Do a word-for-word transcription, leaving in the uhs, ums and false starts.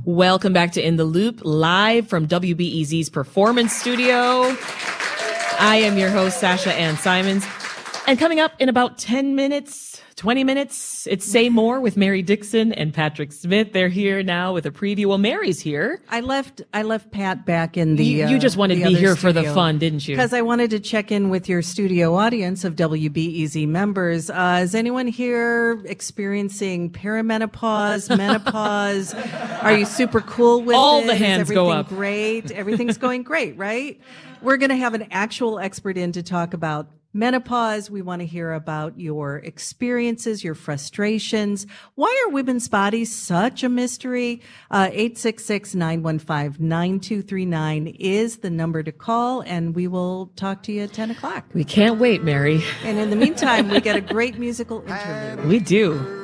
Welcome back to In the Loop, live from W B E Z's Performance Studio. I am your host, Sasha Ann Simons. And coming up in about ten minutes, twenty minutes, it's Say More with Mary Dixon and Patrick Smith. They're here now with a preview. Well, Mary's here. I left I left Pat back in the You, you just wanted uh, to be here studio. for the fun, didn't you? Because I wanted to check in with your studio audience of W B E Z members. Uh, is anyone here experiencing perimenopause, menopause? Are you super cool with All it? the hands Is go everything up. Great. Everything's going great, right? We're going to have an actual expert in to talk about menopause. We want to hear about your experiences, your frustrations. Why are women's bodies such a mystery? Uh, eight six six, nine one five, nine two three nine is the number to call, and we will talk to you at ten o'clock. We can't wait, Mary. And in the meantime, we get a great musical interlude. We do.